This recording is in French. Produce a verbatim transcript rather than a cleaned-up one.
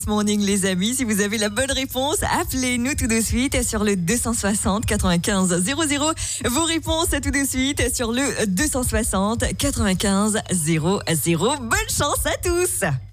Morning les amis, si vous avez la bonne réponse, appelez-nous tout de suite sur le deux cent soixante quatre-vingt-quinze zéro zéro. Vos réponses tout de suite sur le deux cent soixante quatre-vingt-quinze zéro zéro. Bonne chance à tous.